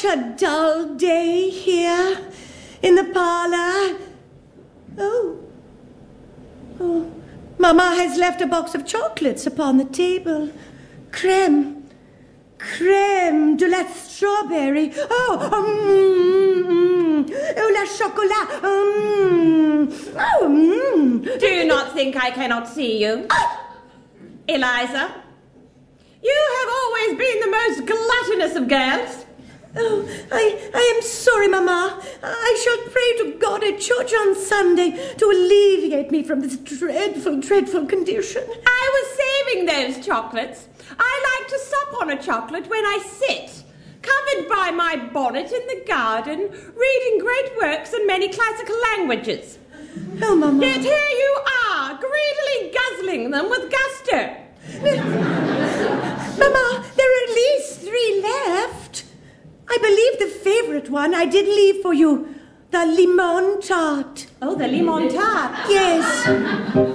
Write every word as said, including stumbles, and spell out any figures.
such a dull day here in the parlour. Oh. Oh. Mama has left a box of chocolates upon the table. Creme. Creme de la strawberry. Oh, mm, mm. Oh, la chocolat. Mm. Oh, mm. Do you not think I cannot see you? Eliza, you have always been the most gluttonous of girls. Oh, I, I am sorry, Mamma. I shall pray to God at church on Sunday to alleviate me from this dreadful, dreadful condition. I was saving those chocolates. I like to sup on a chocolate when I sit, covered by my bonnet in the garden, reading great works and many classical languages. Oh, Mamma. Yet here you are, greedily guzzling them with gusto. Mamma, there are at least three left. I believe the favourite one I did leave for you, the limon tart. Oh, the limon tart. Yes.